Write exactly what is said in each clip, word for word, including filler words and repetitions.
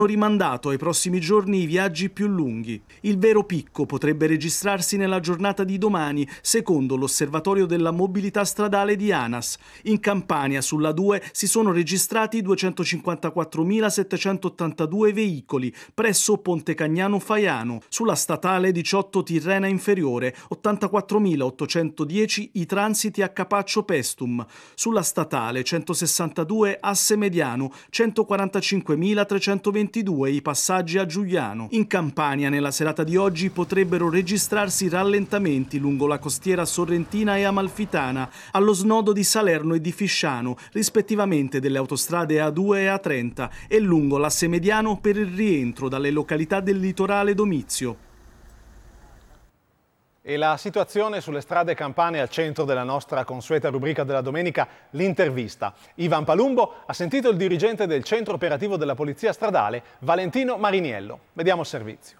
rimandato ai prossimi giorni i viaggi più lunghi. Il vero picco potrebbe registrarsi nella giornata di domani, secondo l'osservatorio della mobilità stradale di ANAS. In Campania, sulla due, si sono registrati duecentocinquantaquattromilasettecentottantadue veicoli presso Ponte Cagnano Faiano. Sulla statale diciotto Tirrena Inferiore, ottantaquattromilaottocentodieci i transiti a Capaccio Pestum. Sulla statale centosessantadue Asse Mediano, centoquarantacinquemilatrecentoventidue i passaggi a Giuliano. In Campania nella serata di oggi potrebbero registrarsi rallentamenti lungo la costiera sorrentina e amalfitana, allo snodo di Salerno e di Fisciano, rispettivamente delle autostrade A due e A trenta, e lungo l'asse mediano per il rientro dalle località del litorale Domizio. E la situazione sulle strade campane al centro della nostra consueta rubrica della domenica, l'intervista. Ivan Palumbo ha sentito il dirigente del centro operativo della Polizia Stradale, Valentino Mariniello. Vediamo il servizio.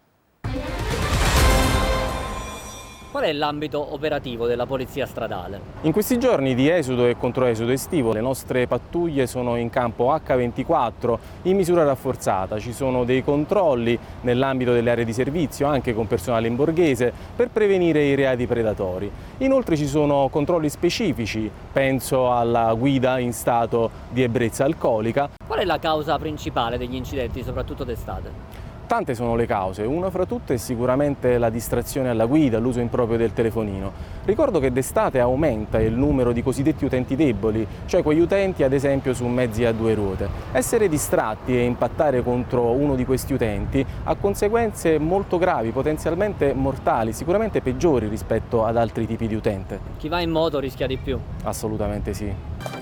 Qual è l'ambito operativo della Polizia Stradale? In questi giorni di esodo e controesodo estivo le nostre pattuglie sono in campo acca ventiquattro in misura rafforzata. Ci sono dei controlli nell'ambito delle aree di servizio, anche con personale in borghese, per prevenire i reati predatori. Inoltre ci sono controlli specifici, penso alla guida in stato di ebbrezza alcolica. Qual è la causa principale degli incidenti, soprattutto d'estate? Tante sono le cause, una fra tutte è sicuramente la distrazione alla guida, l'uso improprio del telefonino. Ricordo che d'estate aumenta il numero di cosiddetti utenti deboli, cioè quegli utenti ad esempio su mezzi a due ruote. Essere distratti e impattare contro uno di questi utenti ha conseguenze molto gravi, potenzialmente mortali, sicuramente peggiori rispetto ad altri tipi di utente. Chi va in moto rischia di più? Assolutamente sì.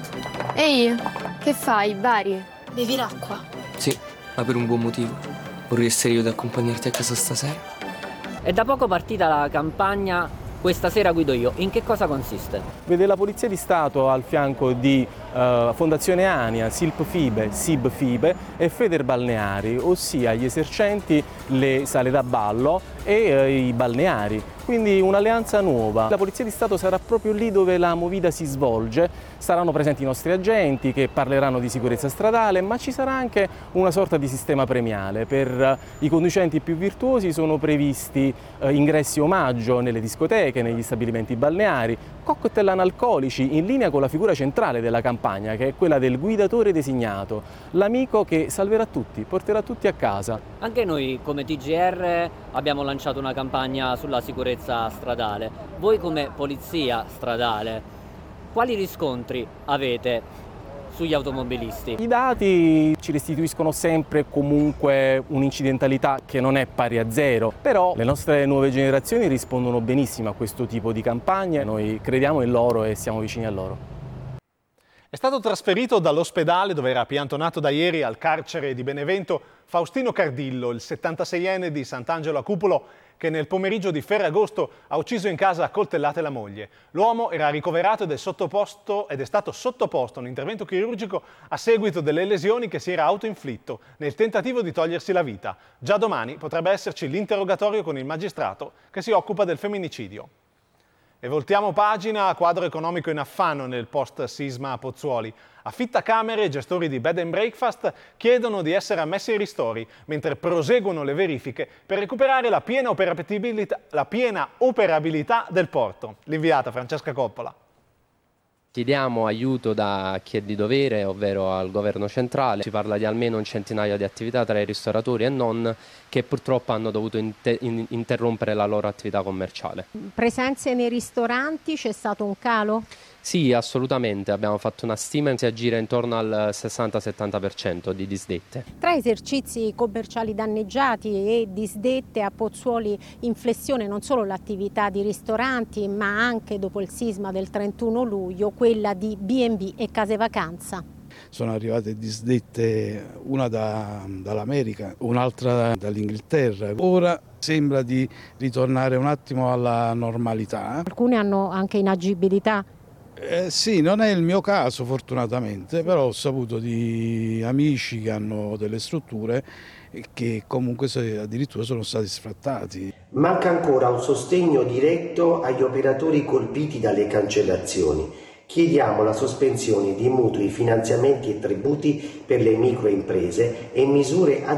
Ehi, che fai, Bari? Bevi l'acqua? Sì, ma per un buon motivo. Vorrei essere io ad accompagnarti a casa stasera. È da poco partita la campagna Questa sera guido io. In che cosa consiste? Vede la Polizia di Stato al fianco di uh, Fondazione Ania, Silp-Fibe, Sib-Fibe e Federbalneari, ossia gli esercenti le sale da ballo e uh, i balneari. Quindi un'alleanza nuova. La Polizia di Stato sarà proprio lì dove la movida si svolge, saranno presenti i nostri agenti che parleranno di sicurezza stradale, ma ci sarà anche una sorta di sistema premiale. Per i conducenti più virtuosi sono previsti eh, ingressi omaggio nelle discoteche, negli stabilimenti balneari, cocktail analcolici in linea con la figura centrale della campagna, che è quella del guidatore designato, l'amico che salverà tutti, porterà tutti a casa. Anche noi come T G R abbiamo lanciato una campagna sulla sicurezza stradale. Voi come polizia stradale, quali riscontri avete sugli automobilisti? I dati ci restituiscono sempre comunque un'incidentalità che non è pari a zero, però le nostre nuove generazioni rispondono benissimo a questo tipo di campagne, noi crediamo in loro e siamo vicini a loro. È stato trasferito dall'ospedale dove era piantonato da ieri al carcere di Benevento Faustino Cardillo, il settantaseienne di Sant'Angelo a Cupolo, che nel pomeriggio di Ferragosto ha ucciso in casa a coltellate la moglie. L'uomo era ricoverato ed è, sottoposto, ed è stato sottoposto a un intervento chirurgico a seguito delle lesioni che si era autoinflitto nel tentativo di togliersi la vita. Già domani potrebbe esserci l'interrogatorio con il magistrato che si occupa del femminicidio. E voltiamo pagina, quadro economico in affanno nel post-sisma a Pozzuoli. Affittacamere e gestori di bed and breakfast chiedono di essere ammessi ai ristori, mentre proseguono le verifiche per recuperare la piena operabilità, la piena operabilità del porto. L'inviata Francesca Coppola. Chiediamo aiuto da chi è di dovere, ovvero al governo centrale. Si parla di almeno un centinaio di attività tra i ristoratori e non, che purtroppo hanno dovuto inter- interrompere la loro attività commerciale. Presenze nei ristoranti, c'è stato un calo? Sì, assolutamente. Abbiamo fatto una stima, si aggira intorno al sessanta settanta per cento di disdette. Tra esercizi commerciali danneggiati e disdette a Pozzuoli in flessione non solo l'attività di ristoranti, ma anche dopo il sisma del trentuno luglio quella di bi e bi e case vacanza. Sono arrivate disdette, una da, dall'America, un'altra dall'Inghilterra. Ora sembra di ritornare un attimo alla normalità. Alcune hanno anche inagibilità. Eh, sì, non è il mio caso fortunatamente, però ho saputo di amici che hanno delle strutture e che comunque addirittura sono stati sfrattati. Manca ancora un sostegno diretto agli operatori colpiti dalle cancellazioni Chiediamo la sospensione di mutui, finanziamenti e tributi per le microimprese e misure